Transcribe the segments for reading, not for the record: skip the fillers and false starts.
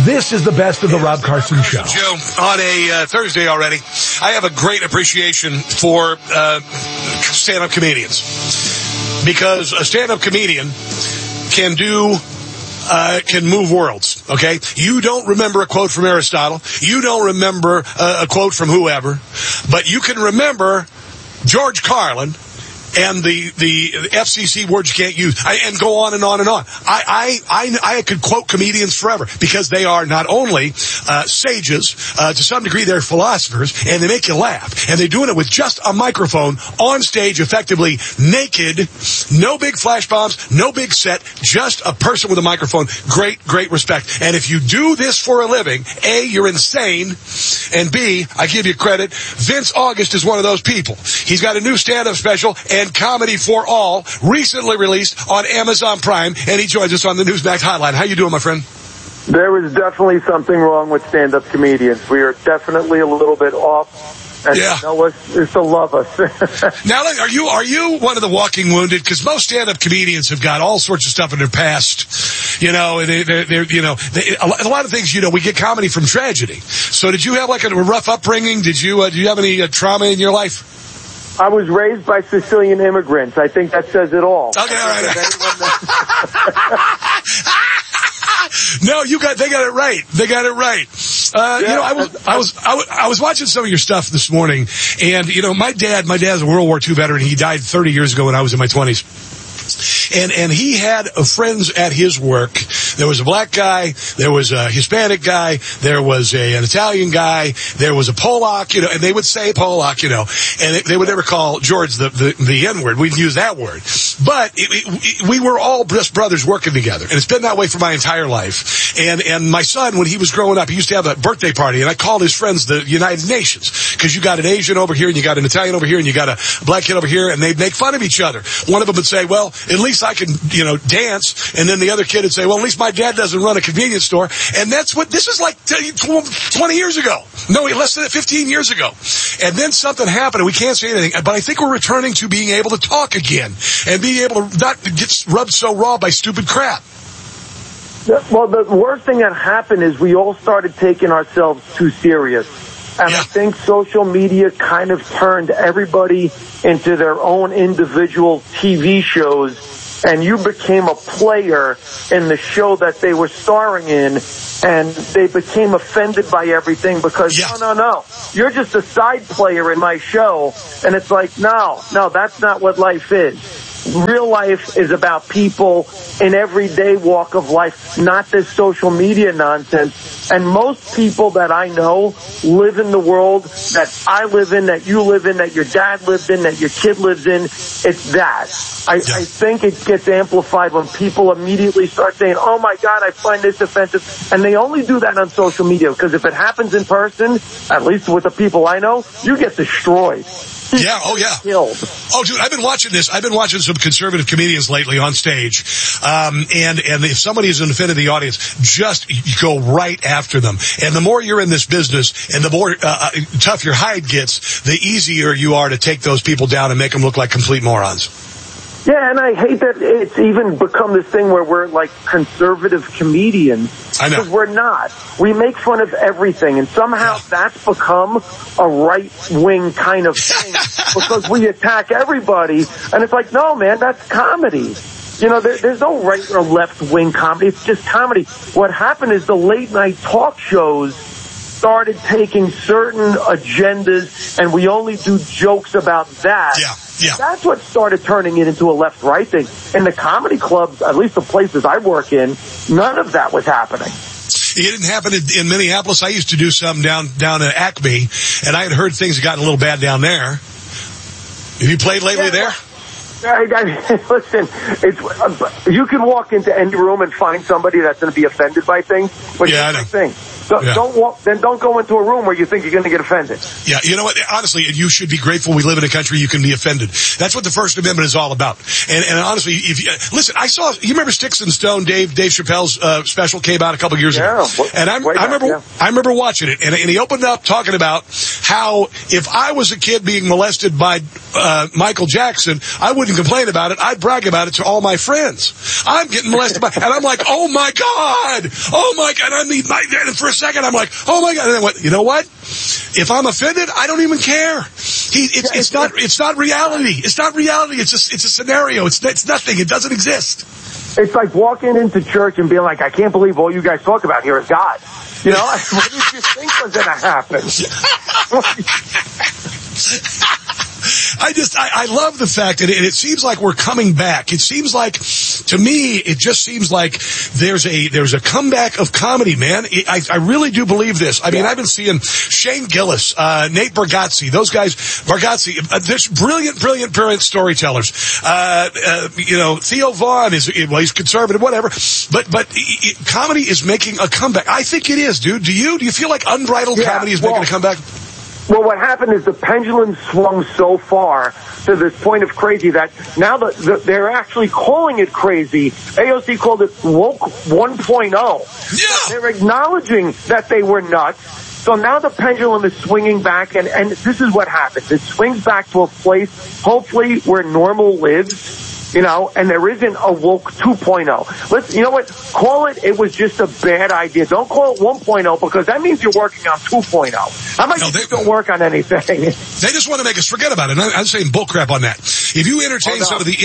This is the best of the Rob Carson Show. Joe, on a Thursday already, I have a great appreciation for stand-up comedians. Because a stand-up comedian can move worlds, okay? You don't remember a quote from Aristotle. You don't remember a quote from whoever. But you can remember George Carlin and the FCC words you can't use, and go on and on and on. I could quote comedians forever because they are not only sages, to some degree they're philosophers, and they make you laugh. And they're doing it with just a microphone on stage, effectively naked, no big flash bombs, no big set, just a person with a microphone. Great, great respect. And if you do this for a living, A, you're insane, and B, I give you credit, Vince August is one of those people. He's got a new stand-up special, and Comedy for All, recently released on Amazon Prime, and he joins us on the Newsmax Hotline. How you doing, my friend? There is definitely something wrong with stand-up comedians. We are definitely a little bit off, and you know us is to love us. Now, are you one of the walking wounded? Because most stand-up comedians have got all sorts of stuff in their past. You know, a lot of things. You know, we get comedy from tragedy. So, did you have like a rough upbringing? Did you have any trauma in your life? I was raised by Sicilian immigrants. I think that says it all. Okay, all right. No, they got it right. They got it right. You know, I was watching some of your stuff this morning, and you know, my dad's a World War II veteran. He died 30 years ago when I was in my 20s. And he had friends at his work. There was a black guy, there was a Hispanic guy, there was an Italian guy, there was a Polak, you know, and they would say Polak, you know, and they would never call George the N-word. We'd use that word. But we were all just brothers working together, and it's been that way for my entire life. And my son, when he was growing up, he used to have a birthday party, and I called his friends the United Nations, because you got an Asian over here, and you got an Italian over here, and you got a black kid over here, and they'd make fun of each other. One of them would say, well, at least I can, you know, dance. And then the other kid would say, well, at least my dad doesn't run a convenience store. And that's what, this is like 20 years ago. No, less than 15 years ago. And then something happened and we can't say anything. But I think we're returning to being able to talk again and being able to not get rubbed so raw by stupid crap. Well, the worst thing that happened is we all started taking ourselves too serious. And I think social media kind of turned everybody into their own individual TV shows, and you became a player in the show that they were starring in, and they became offended by everything because, no, you're just a side player in my show. And it's like, no, that's not what life is. Real life is about people in everyday walk of life, not this social media nonsense. And most people that I know live in the world that I live in, that you live in, that your dad lived in, that your kid lives in. It's that. I think it gets amplified when people immediately start saying, oh my God, I find this offensive. And they only do that on social media, because if it happens in person, at least with the people I know, you get destroyed. Yeah, killed. Oh, dude, I've been watching this. I've been watching some conservative comedians lately on stage. And if somebody is offended the audience, just go right after them. And the more you're in this business and the more tough your hide gets, the easier you are to take those people down and make them look like complete morons. Yeah, and I hate that it's even become this thing where we're like conservative comedians. I know. Because we're not. We make fun of everything, and somehow that's become a right-wing kind of thing because we attack everybody. And it's like, no, man, that's comedy. You know, there's no right or left-wing comedy. It's just comedy. What happened is the late-night talk shows started taking certain agendas, and we only do jokes about that. Yeah. That's what started turning it into a left-right thing. In the comedy clubs, at least the places I work in, none of that was happening. It didn't happen in Minneapolis. I used to do some down at Acme, and I had heard things had gotten a little bad down there. Have you played lately there? Listen, you can walk into any room and find somebody that's going to be offended by things. But I know. Thing. Don't go into a room where you think you're going to get offended. Yeah, you know what? Honestly, you should be grateful we live in a country you can be offended. That's what the First Amendment is all about. And honestly, listen, you remember Sticks and Stone, Dave Chappelle's special came out a couple years ago. And I remember watching it, and he opened up talking about how if I was a kid being molested by Michael Jackson, I wouldn't complain about it. I'd brag about it to all my friends. I'm getting molested by, and I'm like, oh my God. And for a second, I'm like, oh my God. And then what? You know what? If I'm offended, I don't even care. It's not reality. It's not reality. It's a scenario. It's nothing. It doesn't exist. It's like walking into church and being like, I can't believe all you guys talk about here is God. You know, what did you think was going to happen? I love the fact that it seems like we're coming back. It seems like, to me, it just seems like there's a comeback of comedy, man. I really do believe this. I mean, I've been seeing Shane Gillis, Nate Bargatze, those guys, there's brilliant storytellers. Theo Vaughn he's conservative, whatever. But comedy is making a comeback. I think it is, dude. Do you feel like unbridled comedy is making a comeback? Well, what happened is the pendulum swung so far to this point of crazy that now they're actually calling it crazy. AOC called it woke 1.0. Yeah. They're acknowledging that they were nuts. So now the pendulum is swinging back, and this is what happens. It swings back to a place, hopefully, where normal lives. You know, and there isn't a woke 2.0. You know what? Call it was just a bad idea. Don't call it 1.0 because that means you're working on 2.0. How about you just don't work on anything? They just want to make us forget about it. And I'm saying bullcrap on that. If you entertain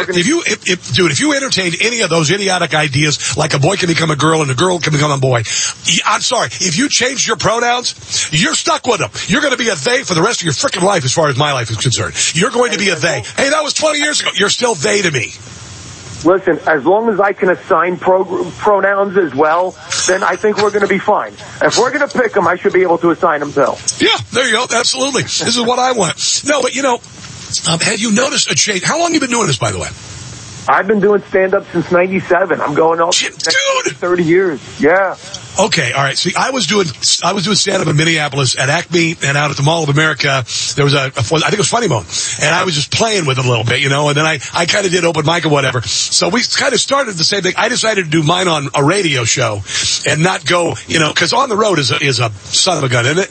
if you entertained any of those idiotic ideas, like a boy can become a girl and a girl can become a boy, I'm sorry. If you changed your pronouns, you're stuck with them. You're going to be a they for the rest of your freaking life as far as my life is concerned. You're going to be a they. Hey, that was 20 years ago. You're still they to me. Listen, as long as I can assign pronouns as well, then I think we're going to be fine. If we're going to pick them, I should be able to assign them too. Yeah, there you go. Absolutely. This is what I want. No, but have you noticed a change? How long have you been doing this, by the way? I've been doing stand-up since 97. I'm going on 30 years. Yeah. Okay, all right. See, I was doing stand-up in Minneapolis at Acme and out at the Mall of America. There was I think it was Funny Bone, and I was just playing with it a little bit, and then I kind of did open mic or whatever. So we kind of started the same thing. I decided to do mine on a radio show and not go, because on the road is a son of a gun, isn't it?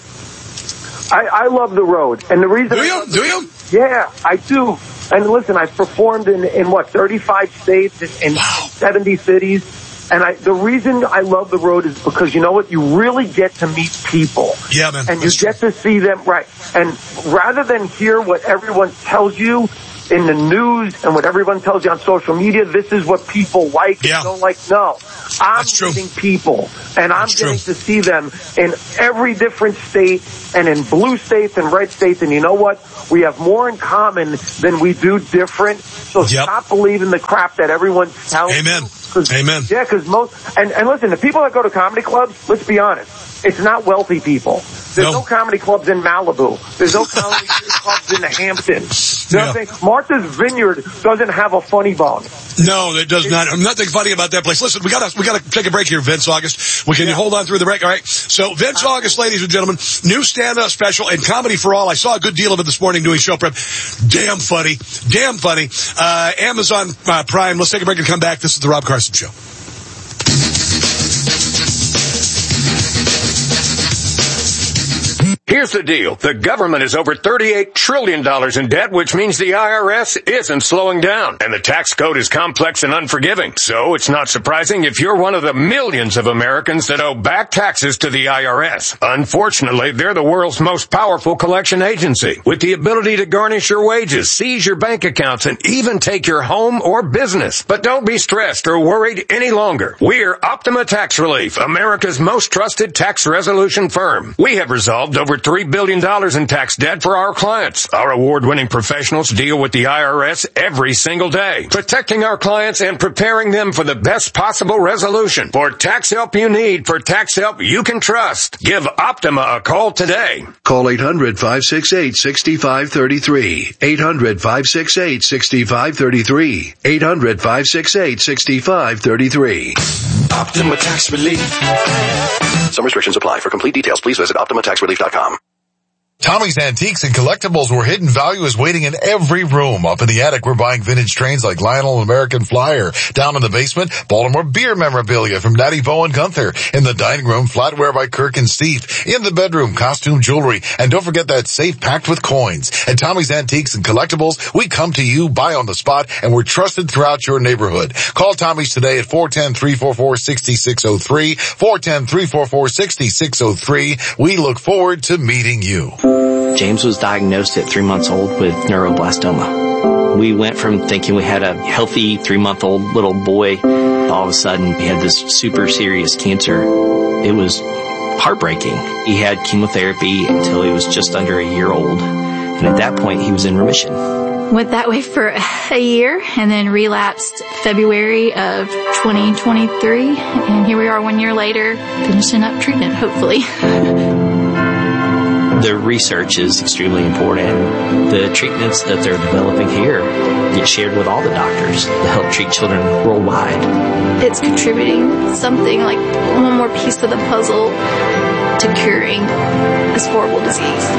I love the road, and the reason do you? Yeah, I do. And listen, I've performed in 35 states, in 70 cities. And the reason I love the road is because, you know what, you really get to meet people. Yeah, man. And you get to see them, right. And rather than hear what everyone tells you in the news and what everyone tells you on social media, this is what people like and don't like. No, I'm meeting people, and I'm getting to see them in every different state and in blue states and red states. And you know what? We have more in common than we do different. So stop believing the crap that everyone's telling you. Amen. Amen. Yeah, because and listen, the people that go to comedy clubs, let's be honest, it's not wealthy people. There's no comedy clubs in Malibu. There's no comedy clubs in the Hamptons. You know what I'm saying? Martha's Vineyard doesn't have a Funny Bone. No, it does not. Nothing funny about that place. Listen, we gotta take a break here, Vince August. Can you hold on through the break? All right. So Vince August, ladies and gentlemen, new stand-up special and Comedy for All. I saw a good deal of it this morning doing show prep. Damn funny. Amazon Prime. Let's take a break and come back. This is the Rob Carson Show. Here's the deal. The government is over $38 trillion in debt, which means the IRS isn't slowing down. And the tax code is complex and unforgiving. So it's not surprising if you're one of the millions of Americans that owe back taxes to the IRS. Unfortunately, they're the world's most powerful collection agency, with the ability to garnish your wages, seize your bank accounts, and even take your home or business. But don't be stressed or worried any longer. We're Optima Tax Relief, America's most trusted tax resolution firm. We have resolved over over $3 billion in tax debt for our clients. Our award-winning professionals deal with the IRS every single day, protecting our clients and preparing them for the best possible resolution. For tax help you need, for tax help you can trust, give Optima a call today. Call 800-568-6533. 800-568-6533. 800-568-6533. Optima Tax Relief. Some restrictions apply. For complete details, please visit OptimaTaxRelief.com. Tommy's Antiques and Collectibles, where hidden value is waiting in every room. Up in the attic, we're buying vintage trains like Lionel and American Flyer. Down in the basement, Baltimore beer memorabilia from Daddy Bo and Gunther. In the dining room, flatware by Kirk and Steve. In the bedroom, costume jewelry. And don't forget that safe packed with coins. At Tommy's Antiques and Collectibles, we come to you, buy on the spot, and we're trusted throughout your neighborhood. Call Tommy's today at 410-344-6603. 410-344-6603. We look forward to meeting you. James was diagnosed at 3 months old with neuroblastoma. We went from thinking we had a healthy 3-month-old little boy. All of a sudden, he had this super serious cancer. It was heartbreaking. He had chemotherapy until he was just under a year old. And at that point, he was in remission. Went that way for a year and then relapsed February of 2023. And here we are 1 year later, finishing up treatment, hopefully. The research is extremely important. The treatments that they're developing here get shared with all the doctors to help treat children worldwide. It's contributing something like one more piece of the puzzle to curing this horrible disease.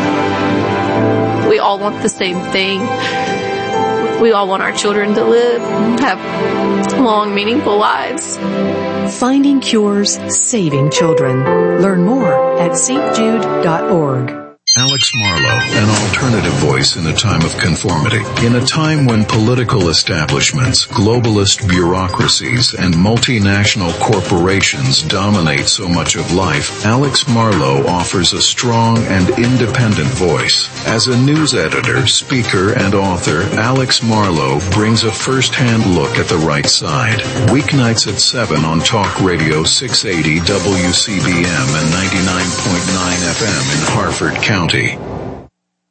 We all want the same thing. We all want our children to live, have long, meaningful lives. Finding cures, saving children. Learn more at stjude.org. Alex Marlowe, an alternative voice in a time of conformity. In a time when political establishments, globalist bureaucracies, and multinational corporations dominate so much of life, Alex Marlowe offers a strong and independent voice. As a news editor, speaker, and author, Alex Marlowe brings a first-hand look at the right side. Weeknights at 7 on Talk Radio 680 WCBM and 99.9 FM in Harford County.